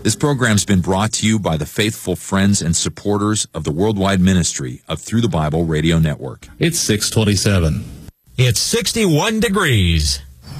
This program's been brought to you by the faithful friends and supporters of the worldwide ministry of Through the Bible Radio Network. It's 6:27. It's 61 degrees.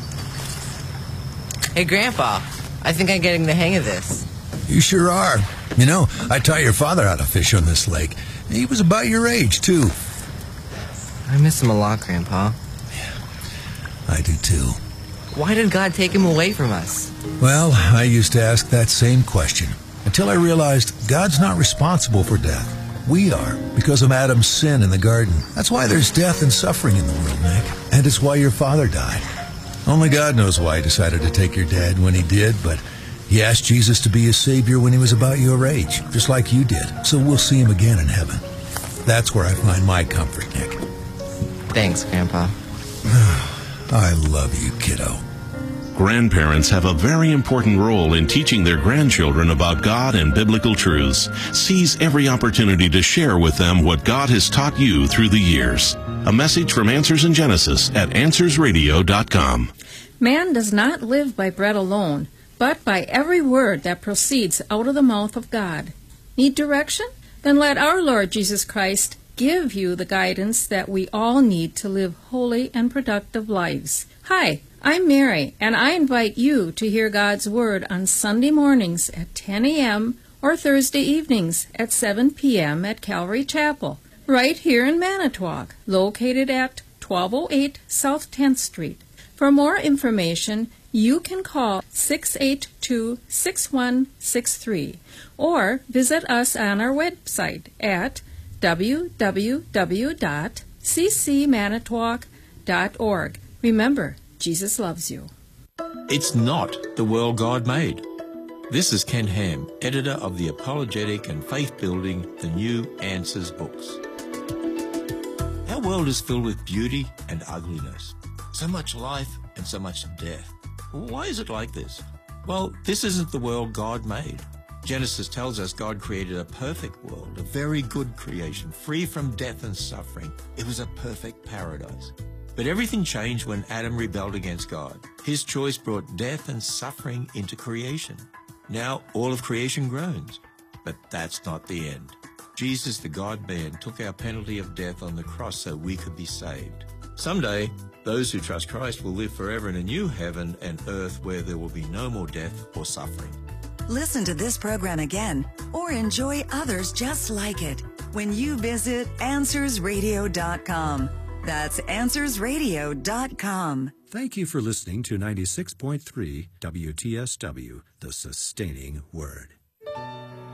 Hey, Grandpa, I think I'm getting the hang of this. You sure are. You know, I taught your father how to fish on this lake. He was about your age, too. I miss him a lot, Grandpa. Yeah, I do, too. Why did God take him away from us? Well, I used to ask that same question until I realized God's not responsible for death. We are, because of Adam's sin in the garden. That's why there's death and suffering in the world, Nick. And it's why your father died. Only God knows why he decided to take your dad when he did, but he asked Jesus to be his Savior when he was about your age, just like you did. So we'll see him again in heaven. That's where I find my comfort, Nick. Thanks, Grandpa. I love you, kiddo. Grandparents have a very important role in teaching their grandchildren about God and biblical truths. Seize every opportunity to share with them what God has taught you through the years. A message from Answers in Genesis at AnswersRadio.com. Man does not live by bread alone, but by every word that proceeds out of the mouth of God. Need direction? Then let our Lord Jesus Christ give you the guidance that we all need to live holy and productive lives. Hi, I'm Mary, and I invite you to hear God's Word on Sunday mornings at 10 a.m. or Thursday evenings at 7 p.m. at Calvary Chapel, right here in Manitowoc, located at 1208 South 10th Street. For more information, you can call 682-6163 or visit us on our website at www.ccmanitowoc.org. Remember, Jesus loves you. It's not the world God made. This is Ken Ham, editor of the apologetic and faith-building The New Answers books. Our world is filled with beauty and ugliness. So much life and so much death. Why is it like this? Well, this isn't the world God made. Genesis tells us God created a perfect world, a very good creation, free from death and suffering. It was a perfect paradise. But everything changed when Adam rebelled against God. His choice brought death and suffering into creation. Now all of creation groans. But that's not the end. Jesus, the God-man, took our penalty of death on the cross so we could be saved. Someday, those who trust Christ will live forever in a new heaven and earth where there will be no more death or suffering. Listen to this program again or enjoy others just like it when you visit AnswersRadio.com. That's AnswersRadio.com. Thank you for listening to 96.3 WTSW, the sustaining word.